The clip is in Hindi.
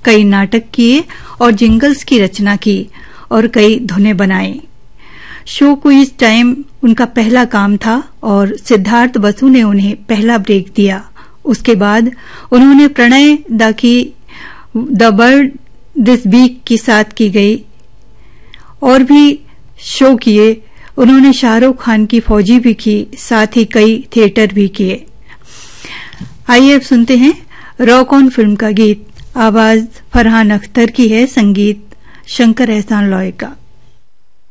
कई नाटक किए और जिंगल्स की रचना की और कई धुनें बनाई। शो क्विज टाइम उनका पहला काम था और सिद्धार्थ बसु ने उन्हें पहला ब्रेक दिया। उसके बाद उन्होंने प्रणय दा की द बर्ड दिस वीक के साथ की गई और भी शो किए। उन्होंने शाहरुख खान की फौजी भी की, साथ ही कई थिएटर भी किए। आइए अब सुनते हैं रॉक ऑन फिल्म का गीत। आवाज फरहान अख्तर की है, संगीत शंकर एहसान लॉय का।